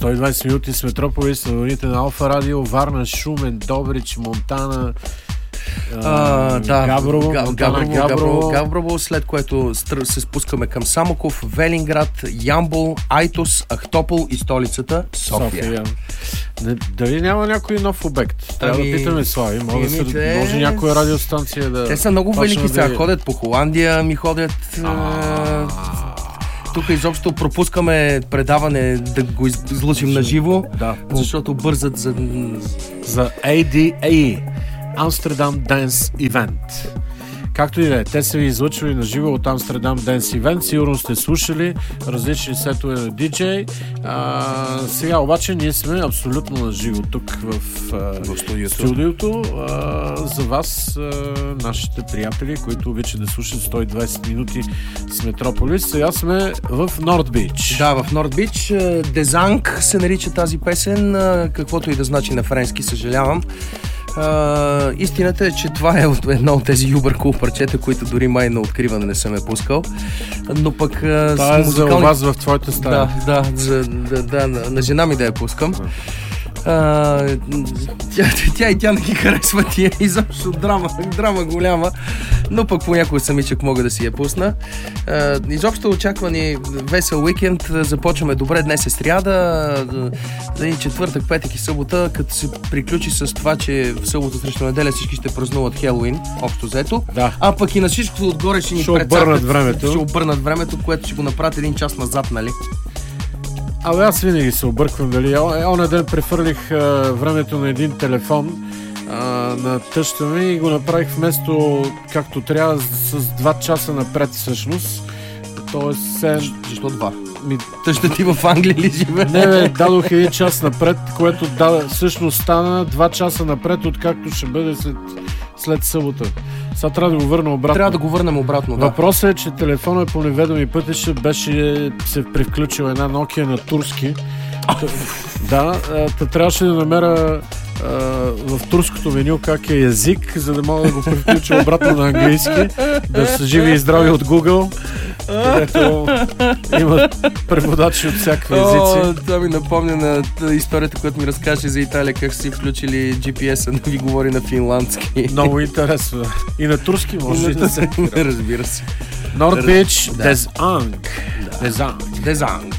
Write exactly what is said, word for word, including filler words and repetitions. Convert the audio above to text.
сто и двайсет минути с Метрополис, новините на Алфа Радио, Варна, Шумен, Добрич, Монтана, А, да, Габрово, Га- Монтана, Габрово, Габрово. Габрово, Габрово, след което стр- се спускаме към Самоков, Велинград, Ямбол, Айтос, Ахтопол и столицата София. София. Не, дали няма някой нов обект? Трябва Ами, да питаме Слави. Може, да ами, се, те- може някоя радиостанция да... Те са много почне велики да сега. ви- Ходят по Холандия, ми ходят... а, Тук изобщо пропускаме предаване да го из- излъчим на живо, Да. защото бързат за... За ей ди ей Amsterdam Dance Event. Както и да е, те са ви излъчвали на живо от Amsterdam Dance Event. Сигурно сте слушали различни сетове на диджей. А, сега обаче ние сме абсолютно на живо тук в, а, В студиото. студиото. А, за вас, а, нашите приятели, които обичат да слушат сто и двайсет минути с Метрополис. Сега сме в Норд Бич. Да, в Норд Бич. Дезанг се нарича тази песен, а, каквото и да значи на френски, съжалявам. Uh, истината е, че това е от, едно от тези юбъркул парчета, които дори май на откриване не съм е пускал. Но пък uh, Това е с за музикални... вас в твоята стая. Да, да, за, да, да на, на жена ми да я пускам. Uh, тя, тя и тя не ги харесва тия, изобщо драма, драма голяма, но пък понякога самичък мога да си я пусна. Uh, изобщо очаква ни весел уикенд, започваме добре, днес е сряда, да и четвъртък, петък и събота, като се приключи с това, че в събота срещу неделя всички ще празнуват Хелоуин, общо взето, Да. а пък и на всичко отгоре ще ни Ще прецакат, обърнат времето. ще обърнат времето, което ще го направят един час назад, нали? Абе, аз винаги се обърквам дали. Оня ден префърлих а, времето на един телефон а, на тъща ми и го направих вместо както трябва с два часа напред всъщност. Тоест седем... Защо два? Ми... Тъща ти в Англия ли живее? Не, бе, дадох един час напред, което да, всъщност стана два часа напред, откакто ще бъде след, след събота. Сега трябва да го върна обратно. Трябва да го върнем обратно, да. Въпросът е, че телефонът по неведоми пътища беше се привключил една Nokia на турски. Т- да, а, та трябваше да намеря а, в турското меню как е език, за да мога да го привключа обратно на английски, да са живи и здрави от Google, където има преводачи от всякакви О, езици. това ми напомня на т- историята, която ми разкаже за Италия, как си включили джи пи ес-а да ви говори на финландски. Много интересно. И на турски може и да се. Разбира се. Норд Бич, Да. Дезанг. Дезанг. Дезанг.